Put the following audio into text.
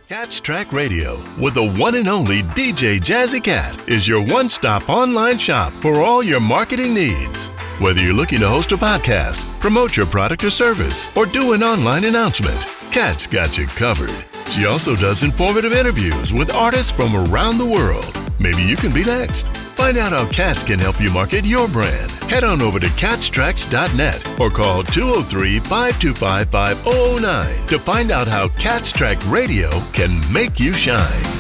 Cat's Track Radio with the one and only DJ Jazzy Cat is your one-stop online shop for all your marketing needs. Whether you're looking to host a podcast, promote your product or service, or do an online announcement, Cat's got you covered. She also does informative interviews with artists from around the world. Maybe you can be next. Find out how Cats can help you market your brand. Head on over to catstracks.net or call 203-525-5009 to find out how Cat's Track Radio can make you shine.